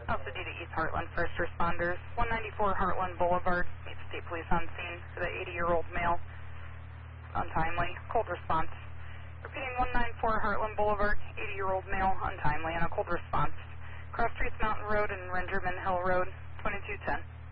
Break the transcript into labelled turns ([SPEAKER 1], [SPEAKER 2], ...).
[SPEAKER 1] Also due to East Heartland first responders. 194 Heartland Boulevard. Meets State Police on scene for the 80-year-old male. Untimely. Cold response. Repeating 194 Heartland Boulevard. 80-year-old male. Untimely. And a cold response. Cross Streets Mountain Road and Rengerman Hill Road. 2210.